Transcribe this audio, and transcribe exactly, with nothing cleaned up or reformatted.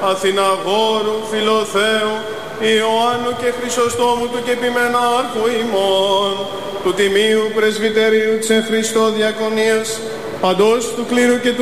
Αθηναγόρου, Φιλοθέου, Ιωάννου και Χρυσοστόμου του και Πιμενάρχου ημών, του Τιμίου Πρεσβυτερίου της εν Χριστώ Διακονίας, παντός του κλήρου και του